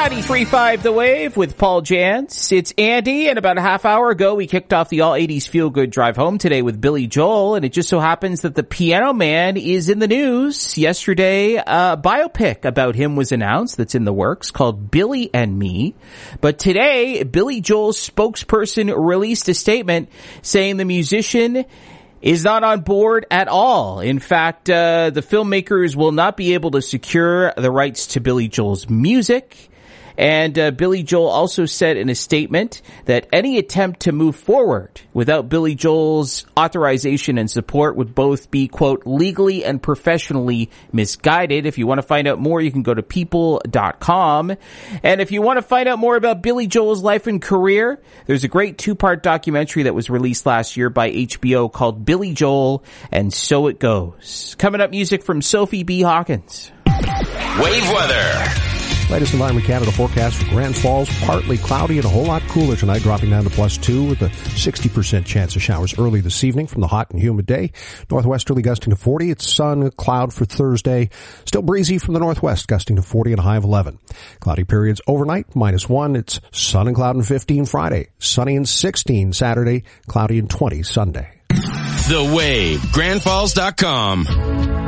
93.5 The Wave with Paul Jantz. It's Andy, and about a half hour ago we kicked off the all-80s feel-good drive home today with Billy Joel, and it just so happens that the Piano Man is in the news. Yesterday, a biopic about him was announced that's in the works called Billy and Me. But today, Billy Joel's spokesperson released a statement saying the musician is not on board at all. In fact, the filmmakers will not be able to secure the rights to Billy Joel's music. And Billy Joel also said in a statement that any attempt to move forward without Billy Joel's authorization and support would both be, quote, legally and professionally misguided. If you want to find out more, you can go to people.com. And if you want to find out more about Billy Joel's life and career, there's a great 2-part documentary that was released last year by HBO called Billy Joel, and So It Goes. Coming up, music from Sophie B. Hawkins. Wave weather. Latest Environment Canada forecast for Grand Falls, partly cloudy and a whole lot cooler tonight, dropping down to +2 with a 60% chance of showers early this evening from the hot and humid day. Northwesterly gusting to 40. It's sun, cloud for Thursday. Still breezy from the northwest, gusting to 40 and a high of 11. Cloudy periods overnight, -1. It's sun and cloud and 15 Friday. Sunny and 16 Saturday. Cloudy and 20 Sunday. The Wave, grandfalls.com.